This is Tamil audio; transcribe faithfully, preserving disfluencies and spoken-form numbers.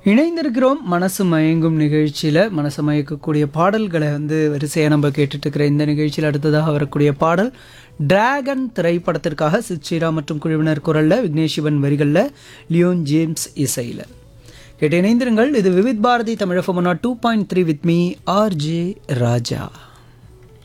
இணைந்திருக்கிறோம் மனசு மயங்கும் நிகழ்ச்சியில். மனசு மயக்கக்கூடிய பாடல்களை வந்து வரிசையாக நம்ம கேட்டுட்டு இருக்கிற இந்த நிகழ்ச்சியில் அடுத்ததாக வரக்கூடிய பாடல் டிராகன் திரைப்படத்திற்காக சித்ஸ்ரீரா மற்றும் குழுவினர் குரலில், விக்னேஷ் சிவன் வரிகளில், லியோன் ஜேம்ஸ் இசையில் கேட்டு இணைந்திருங்கள். இது Vividh Bharathi Tamil FM two point three with me RJ Raja.